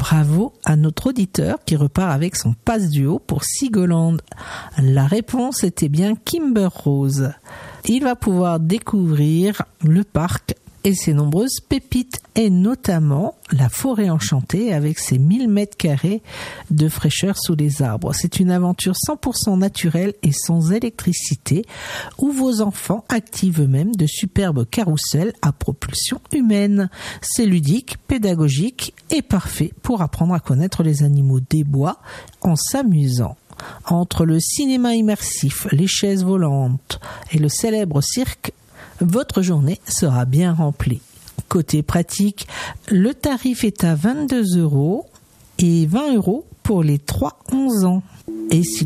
Bravo à notre auditeur qui repart avec son passe duo pour Sigoland. La réponse était bien Kimber Rose. Il va pouvoir découvrir le parc et ses nombreuses pépites, et notamment la forêt enchantée avec ses 1000 mètres carrés de fraîcheur sous les arbres. C'est une aventure 100% naturelle et sans électricité, où vos enfants activent eux-mêmes de superbes carrousels à propulsion humaine. C'est ludique, pédagogique et parfait pour apprendre à connaître les animaux des bois en s'amusant. Entre le cinéma immersif, les chaises volantes et le célèbre cirque, votre journée sera bien remplie. Côté pratique, le tarif est à 22 € et 20 € pour les 3-11 ans. Et si